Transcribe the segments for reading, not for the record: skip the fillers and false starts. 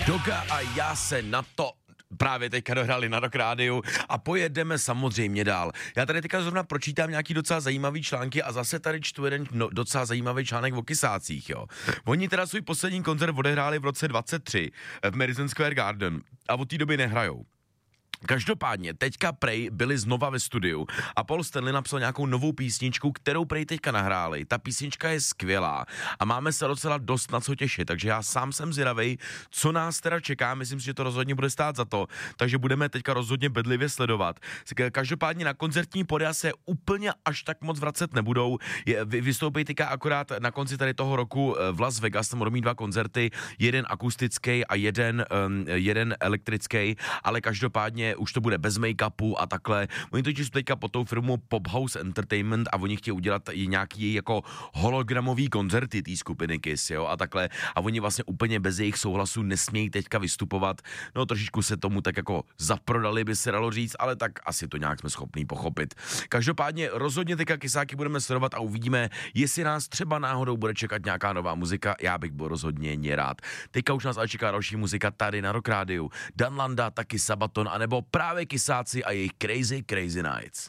Doga a já se na to právě teďka dohrali na Rock Rádiu a pojedeme samozřejmě dál. Já tady teďka zrovna pročítám nějaký docela zajímavý články a zase tady čtu jeden docela zajímavý článek o Kysácích, jo. Oni teda svůj poslední koncert odehráli v roce 23 v Madison Square Garden a od té doby nehrajou. Každopádně, teďka prej byli znova ve studiu a Paul Stanley napsal nějakou novou písničku, kterou prej teďka nahráli. Ta písnička je skvělá a máme se docela dost na co těšit, takže já sám jsem zvědavej, co nás teda čeká, myslím si, že to rozhodně bude stát za to, takže budeme teďka rozhodně bedlivě sledovat. Každopádně na koncertní pódia se úplně až tak moc vracet nebudou, vystoupí teďka akorát na konci tady toho roku v Las Vegas, tam budou mít 2 koncerty, jeden akustický a jeden elektrický, ale každopádně už to bude bez make-upu a takhle. Oni totiž teďka pod tou firmou Pop House Entertainment a oni chtějí udělat i nějaký jako hologramový koncerty té skupiny Kiss, jo, a takhle. A oni vlastně úplně bez jejich souhlasu nesmějí teďka vystupovat. No trošičku se tomu tak jako zaprodali, by se dalo říct, ale tak asi to nějak jsme schopní pochopit. Každopádně rozhodně teďka Kysáky budeme sledovat a uvidíme, jestli nás třeba náhodou bude čekat nějaká nová muzika. Já bych byl rozhodně rád. Teďka už nás ale čeká další muzika tady na Rock Rádiu. Dan Landa, taky Sabaton, anebo právě Kysáci a jejich Crazy Nights.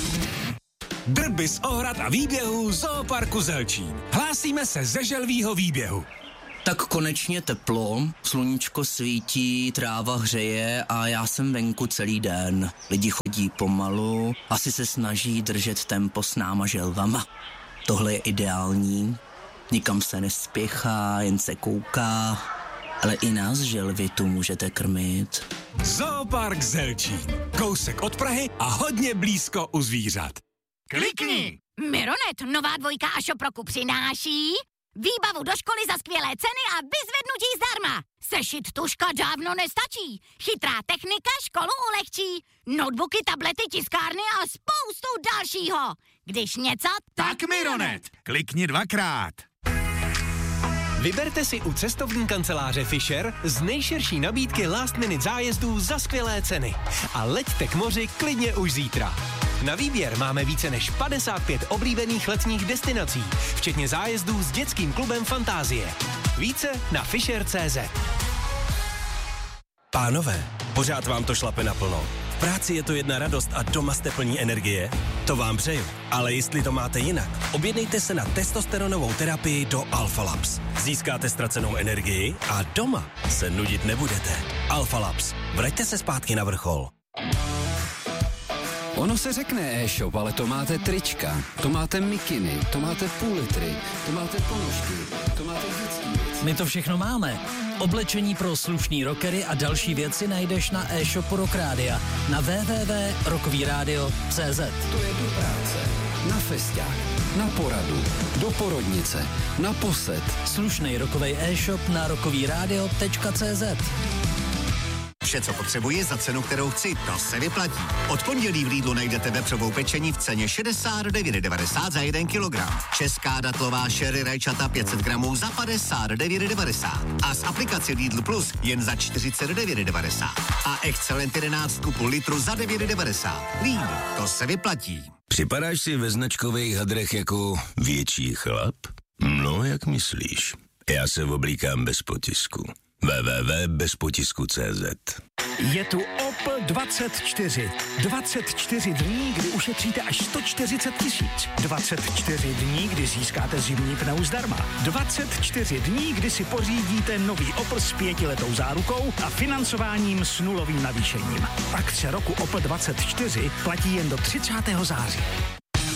Drby z ohrad a výběhů Zooparku Zelčín. Hlásíme se ze želvího výběhu. Tak konečně teplo, sluníčko svítí, tráva hřeje a já jsem venku celý den. Lidi chodí pomalu, asi se snaží držet tempo s náma želvama. Tohle je ideální, nikam se nespěchá, jen se kouká. Ale i nás želvy tu můžete krmit. Zoopark Zelčín. Kousek od Prahy a hodně blízko u zvířat. Klikni! Mironet, nová dvojka a Šoproku přináší výbavu do školy za skvělé ceny a vyzvednutí zdarma. Sešit tužka dávno nestačí. Chytrá technika školu ulehčí. Notebooky, tablety, tiskárny a spoustu dalšího. Když něco, Tak Mironet, klikni 2krát. Vyberte si u cestovní kanceláře Fisher z nejširší nabídky last minute zájezdů za skvělé ceny. A leďte k moři klidně už zítra. Na výběr máme více než 55 oblíbených letních destinací, včetně zájezdů s dětským klubem Fantázie. Více na fisher.cz. Pánové, pořád vám to šlape naplno. V práci je to jedna radost a doma jste plní energie? To vám přeju. Ale jestli to máte jinak, objednejte se na testosteronovou terapii do Alpha Labs. Získáte ztracenou energii a doma se nudit nebudete. Alpha Labs. Vraťte se zpátky na vrchol. Ono se řekne e-shop, ale to máte trička, to máte mikiny, to máte půl litry, to máte ponožky, to máte dětský věci. My to všechno máme. Oblečení pro slušný rockery a další věci najdeš na e-shopu Rock Rádia na www.rockovyradio.cz. To je do práce, na festiák, na poradu, do porodnice, na posed. Slušnej rockovej e-shop na rockovyradio.cz. Vše, co potřebuji za cenu, kterou chci, to se vyplatí. Od pondělí v Lidlu najdete vepřovou pečení v ceně 69,90 za 1 kilogram. Česká datlová sherry rajčata 500 gramů za 59,90. A z aplikace Lidl Plus jen za 49,90. A Excellent 11 půl litru za 9,90. Lidl, to se vyplatí. Připadáš si ve značkových hadrech jako větší chlap? No, jak myslíš? Já se oblíkám bez potisku. www.bezpotisku.cz. Je tu Opel 24. 24 dní, kdy ušetříte až 140 000. 24 dní, kdy získáte zimní pneu zdarma. 24 dní, kdy si pořídíte nový Opel s 5letou zárukou a financováním s nulovým navýšením. Akce roku Opel 24 platí jen do 30. září.